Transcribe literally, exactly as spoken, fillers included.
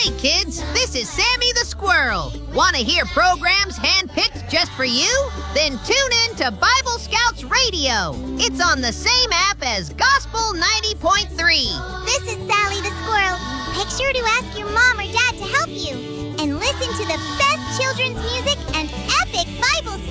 Hey kids, this is Sammy the Squirrel. Want to hear programs handpicked just for you? Then tune in to Bible Scouts Radio. It's on the same app as Gospel ninety point three. This is Sally the Squirrel. Make sure to ask your mom or dad to help you. And listen to the best children's music